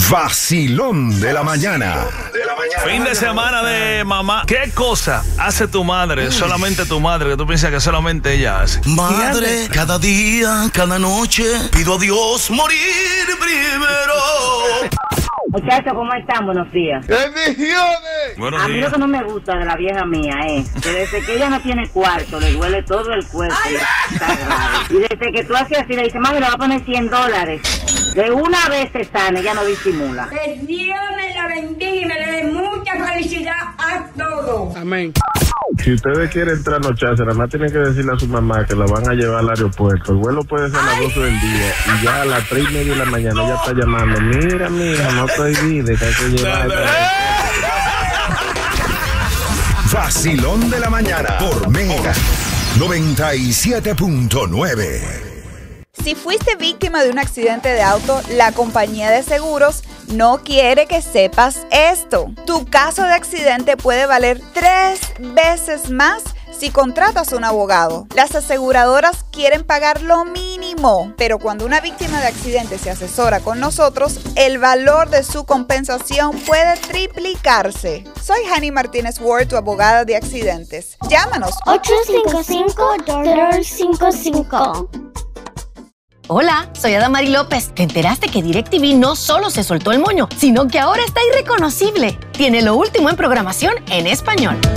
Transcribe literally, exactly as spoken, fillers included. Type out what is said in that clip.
Vacilón de la mañana. Fin de semana de mamá. ¿Qué cosa hace tu madre, solamente tu madre, que tú piensas que solamente ella hace? Madre, cada día, cada noche, pido a Dios morir primero. Muchachos, ¿cómo están? Buenos días. ¡Bendiciones! Buenos A mí lo días. que no me gusta de la vieja mía es que desde que ella no tiene cuarto, le duele todo el cuerpo. Y está grave. Y desde que tú haces así, le dices, mami, le va a poner cien dólares. De una vez se sana, ella no disimula. Que Dios me la bendiga y me le dé mucha felicidad a todos. Amén. Si ustedes quieren trasnocharse, nada más tienen que decirle a su mamá que la van a llevar al aeropuerto. El vuelo puede ser a las doce del día y ya a las tres y media de la mañana ya está llamando. Mira, mija, no estoy bien, que hay que llevar. Vacilón de la mañana por Mega noventa y siete punto nueve. Si fuiste víctima de un accidente de auto, la compañía de seguros no quiere que sepas esto. Tu caso de accidente puede valer tres veces más si contratas un abogado. Las aseguradoras quieren pagar lo mínimo, pero cuando una víctima de accidente se asesora con nosotros, el valor de su compensación puede triplicarse. Soy Hani Martínez Ward, tu abogada de accidentes. Llámanos ocho cinco cinco, dos cinco cinco. Hola, soy Adamari López. ¿Te enteraste que DirecTV no solo se soltó el moño, sino que ahora está irreconocible? Tiene lo último en programación en español.